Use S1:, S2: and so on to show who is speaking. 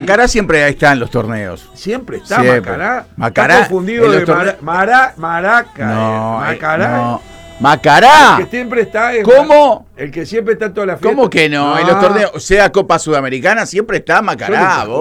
S1: Macará siempre está en los torneos.
S2: Siempre está
S1: Siempre.
S2: Macará.
S1: Macará
S2: Está confundido
S1: en los
S2: de
S1: torneos.
S2: Maraca.
S1: No,
S2: Macará.
S1: no. Macará.
S2: El que siempre está es
S1: ¿Cómo?
S2: El que siempre está en toda la fiesta.
S1: ¿Cómo que no? En los torneos, sea Copa Sudamericana, siempre está Macará, vos.